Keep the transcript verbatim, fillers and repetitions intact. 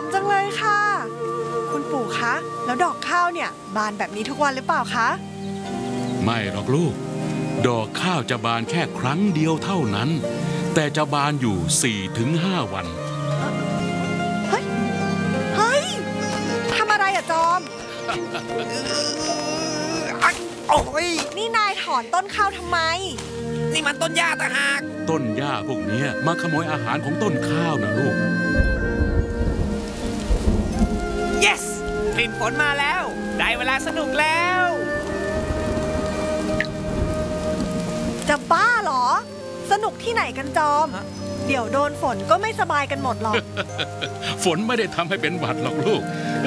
มจังเลยค่ะคุณปู่คะแล้วดอกข้าวเนี่ยบานแบบนี้ทุกวันหรือเปล่าคะไม่หรอกลูกดอกข้าวจะบานแค่ครั้งเดียวเท่านั้นแต่จะบานอยู่ สี่ถึงห้า วันเฮ้ยเฮ้ยทำอะไรอะจอมโอ้ยนี่นายถอนต้นข้าวทำไมนี่มันต้นหญ้าต่างหากต้นหญ้าพวกนี้มาขโมยอาหารของต้นข้าวนะลูก yes กลิ่นฝนมาแล้วได้เวลาสนุกแล้วจะบ้าเหรอสนุกที่ไหนกันจอมเดี๋ยวโดนฝนก็ไม่สบายกันหมดหรอกฝนไม่ได้ทำให้เป็นหวัดหรอกลูก